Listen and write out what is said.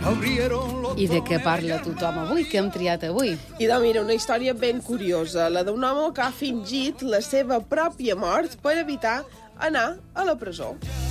I de què parla tothom avui, que hem triat avui? I mira, una història ben curiosa, la d'un home que ha fingit la seva pròpia mort per evitar anar a la presó.